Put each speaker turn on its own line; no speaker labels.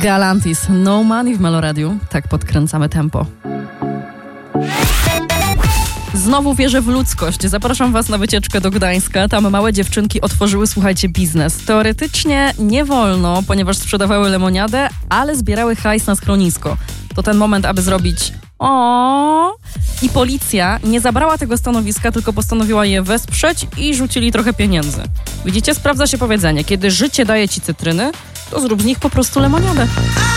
Galantis, No Money w Meloradiu. Tak podkręcamy tempo. Znowu wierzę w ludzkość. Zapraszam was na wycieczkę do Gdańska. Tam małe dziewczynki otworzyły, słuchajcie, biznes. Teoretycznie nie wolno, ponieważ sprzedawały lemoniadę, ale zbierały hajs na schronisko. To ten moment, aby zrobić i policja nie zabrała tego stanowiska, tylko postanowiła je wesprzeć i rzucili trochę pieniędzy. Widzicie, sprawdza się powiedzenie: kiedy życie daje ci cytryny, to zrób z nich po prostu lemoniadę.